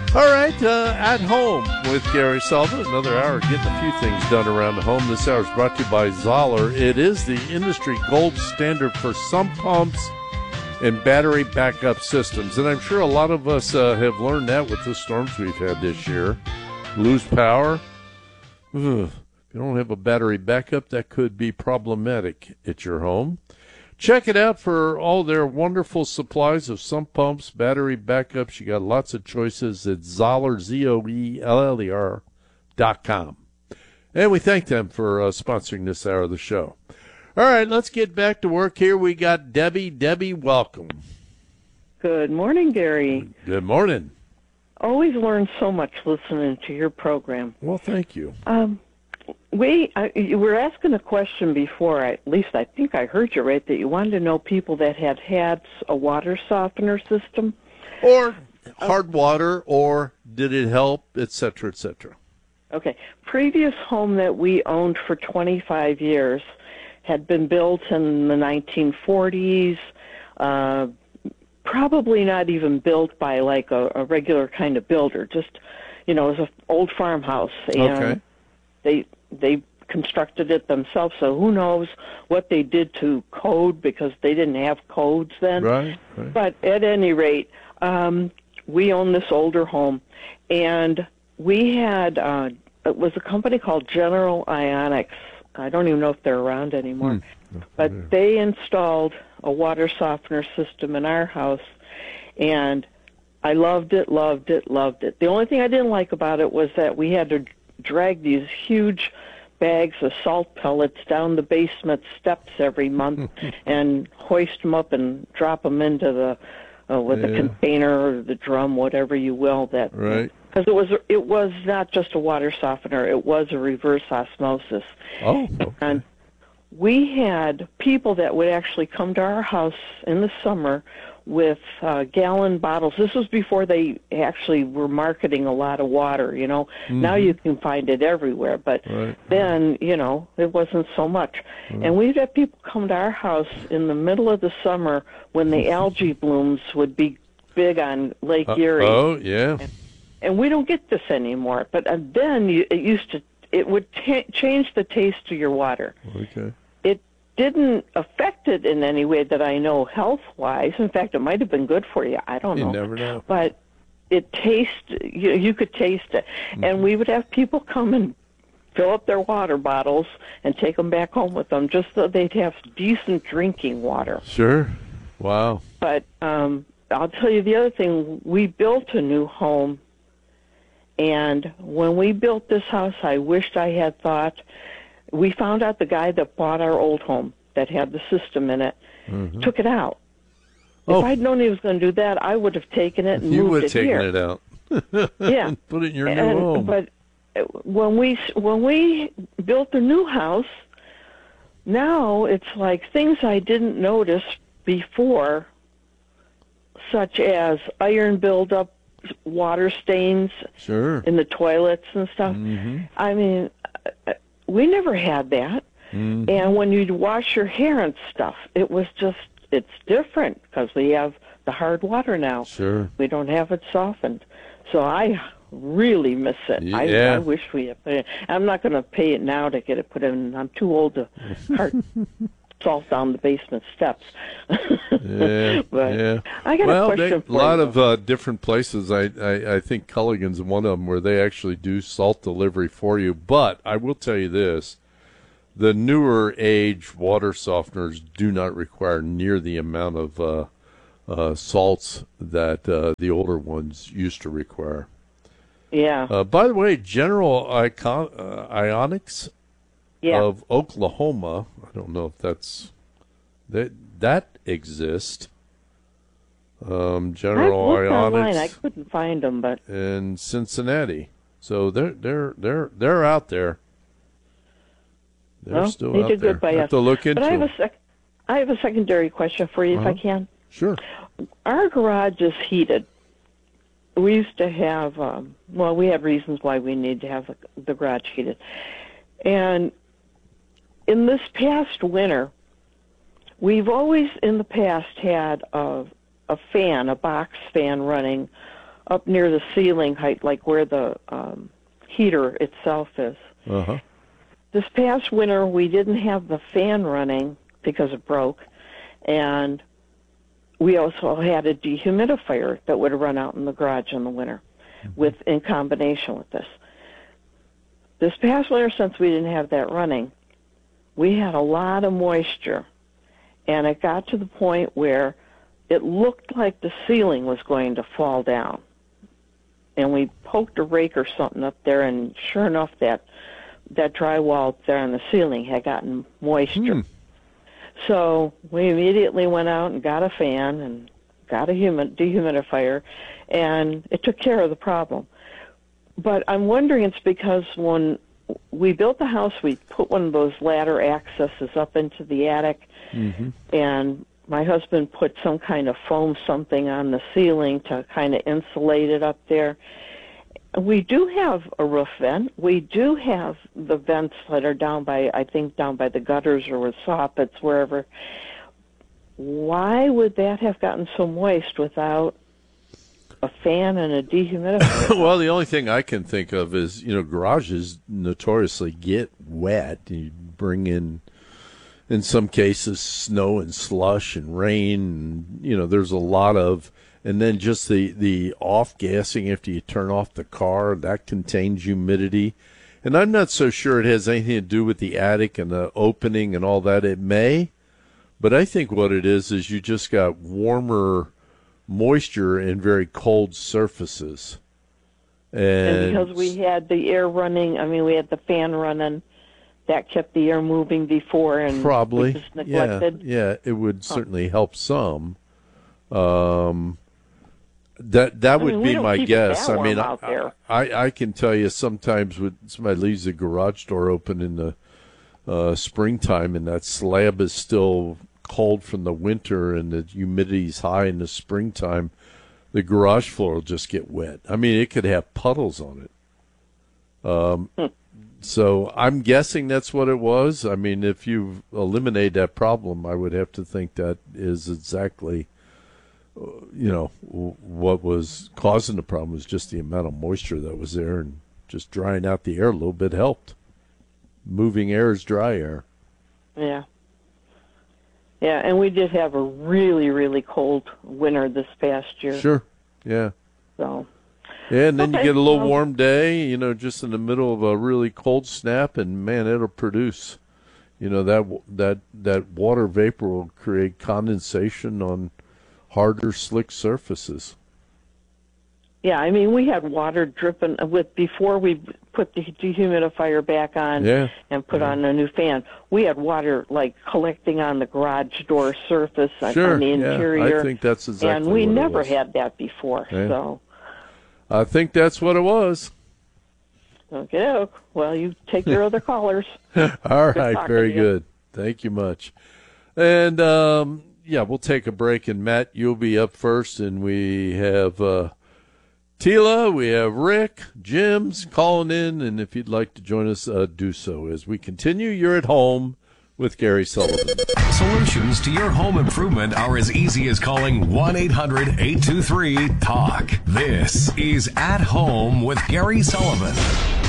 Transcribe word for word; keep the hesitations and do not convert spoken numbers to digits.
All right, uh, at home with Gary Sullivan. Another hour getting a few things done around the home. This hour is brought to you by Zoller. It is the industry gold standard for sump pumps and battery backup systems. And I'm sure a lot of us uh, have learned that with the storms we've had this year. Lose power. Ugh. If you don't have a battery backup, that could be problematic at your home. Check it out for all their wonderful supplies of sump pumps, battery backups. You got lots of choices at Zoller, Z O E L L E R dot com. And we thank them for uh, sponsoring this hour of the show. All right, let's get back to work here. We got Debbie. Debbie, welcome. Good morning, Gary. Good morning. Always learn so much listening to your program. Well, thank you. Um, we uh, you were asking a question before. I, at least I think I heard you right, that you wanted to know people that had had a water softener system. Or hard water, or did it help, et cetera, et cetera. Okay. Previous home that we owned for twenty-five years had been built in the nineteen forties, uh, probably not even built by like a, a regular kind of builder. Just, you know, it was an old farmhouse. And okay. They they constructed it themselves, so who knows what they did to code, because they didn't have codes then. Right, right. But at any rate, um, we own this older home, and we had, uh, it was a company called General Ionics. I don't even know if they're around anymore. Hmm. But yeah. They installed a water softener system in our house, and I loved it, loved it, loved it. The only thing I didn't like about it was that we had to drag these huge bags of salt pellets down the basement steps every month and hoist them up and drop them into the uh, with yeah. the container or the drum, whatever you will. That right. Because it was it was not just a water softener; it was a reverse osmosis. Oh, okay. And we had people that would actually come to our house in the summer with uh, gallon bottles. This was before they actually were marketing a lot of water, you know. Mm-hmm. Now you can find it everywhere, but right. then, you know, it wasn't so much. Mm-hmm. And we'd have people come to our house in the middle of the summer when the algae blooms would be big on Lake uh, Erie. Oh, yeah. And, and we don't get this anymore. But uh, then you, it used to, it would t- change the taste of your water. Okay. Didn't affect it in any way that I know health-wise. In fact, it might have been good for you. I don't know. You never know. But it tasted, you, you could taste it. Mm-hmm. And we would have people come and fill up their water bottles and take them back home with them just so they'd have decent drinking water. Sure. Wow. But um, I'll tell you the other thing. We built a new home, and when we built this house, I wished I had thought. We found out the guy that bought our old home that had the system in it mm-hmm. took it out. Oh. If I'd known he was going to do that, I would have taken it and you moved would it have here. taken it out. Yeah. Put it in your and, new home. But when we when we built the new house, now it's like things I didn't notice before, such as iron buildup, water stains sure. in the toilets and stuff. Mm-hmm. I mean, we never had that. Mm-hmm. And when you'd wash your hair and stuff, it was just, it's different because we have the hard water now. Sure. We don't have it softened. So I really miss it. Yeah. I, I wish we had put it. I'm not going to pay it now to get it put in. I'm too old to cart salt down the basement steps. yeah, but yeah. I got well, a question they, for a lot you. of uh, different places. I, I, I think Culligan's one of them where they actually do salt delivery for you. But I will tell you this. The newer age water softeners do not require near the amount of uh, uh, salts that uh, the older ones used to require. Yeah. Uh, by the way, General Icon- uh, Ionics yeah. of Oklahoma, I don't know if that's that that exists. Um, General I looked Ionics online. I couldn't find them, but in Cincinnati. So they're they're they're they're out there. They're well, still they out did there. good by have us. to look into. But I have them. a sec- I have a secondary question for you, uh-huh. if I can. Sure. Our garage is heated. We used to have, um, well, we have reasons why we need to have the, the garage heated. And in this past winter, we've always in the past had a, a fan, a box fan running up near the ceiling height, like where the um, heater itself is. Uh-huh. This past winter, we didn't have the fan running because it broke, and we also had a dehumidifier that would run out in the garage in the winter, mm-hmm. with in combination with this. This past winter, since we didn't have that running, we had a lot of moisture, and it got to the point where it looked like the ceiling was going to fall down. And we poked a rake or something up there, and sure enough, that that drywall up there on the ceiling had gotten moisture. Hmm. So we immediately went out and got a fan and got a humid, dehumidifier, and it took care of the problem. But I'm wondering it's because when we built the house, we put one of those ladder accesses up into the attic, mm-hmm. and my husband put some kind of foam something on the ceiling to kind of insulate it up there. We do have a roof vent. We do have the vents that are down by, I think, down by the gutters or with soffits, wherever. Why would that have gotten so moist without a fan and a dehumidifier? Well, the only thing I can think of is, you know, garages notoriously get wet. You bring in, in some cases, snow and slush and rain. And, you know, there's a lot of, and then just the, the off-gassing after you turn off the car, that contains humidity. And I'm not so sure it has anything to do with the attic and the opening and all that. It may, but I think what it is is you just got warmer moisture in very cold surfaces. And, and because we had the air running, I mean, we had the fan running, that kept the air moving before, and probably, we just neglected. Yeah, yeah, it would certainly huh. help some. Um, that that I would mean, be my guess. I mean, I, I I can tell you sometimes when somebody leaves the garage door open in the uh, springtime, and that slab is still cold from the winter, and the humidity's high in the springtime, the garage floor will just get wet. I mean, it could have puddles on it. Um, hmm. So I'm guessing that's what it was. I mean, if you eliminate that problem, I would have to think that is exactly, uh, you know, what was causing the problem was just the amount of moisture that was there, and just drying out the air a little bit helped. Moving air is dry air. Yeah. Yeah, and we did have a really, really cold winter this past year. Sure, yeah. So. Yeah, and then okay, you get a little well, warm day, you know, just in the middle of a really cold snap, and man, it'll produce, you know, that that that water vapor will create condensation on harder, slick surfaces. Yeah, I mean, we had water dripping with before we put the dehumidifier back on yeah. and put yeah. on a new fan. We had water like collecting on the garage door surface sure, on the interior. Yeah, I think that's exactly and we what never it was. had that before. Yeah. So I think that's what it was. Okay, well, you take your other callers. All right, very good. Thank you much. And um, yeah, we'll take a break. And Matt, you'll be up first, and we have. Uh, Tila, we have Rick, Jim's calling in, and if you'd like to join us, uh, do so. As we continue, you're at home with Gary Sullivan. Solutions to your home improvement are as easy as calling one eight hundred eight two three talk. This is At Home with Gary Sullivan.